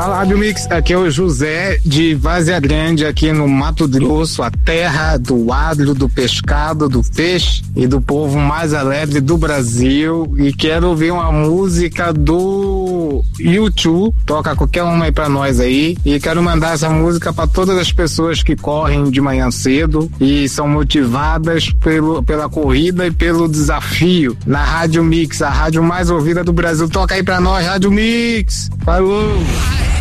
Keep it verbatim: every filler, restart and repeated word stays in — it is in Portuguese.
Fala, Rádio Mix, aqui é o José de Várzea Grande, aqui no Mato Grosso, a terra do agro, do pescado, do peixe e do povo mais alegre do Brasil, e quero ouvir uma música do YouTube, toca qualquer uma aí pra nós aí, e quero mandar essa música para todas as pessoas que correm de manhã cedo e são motivadas pelo, pela corrida e pelo desafio, na Rádio Mix, a rádio mais ouvida do Brasil. Toca aí pra nós, Rádio Mix. Falou!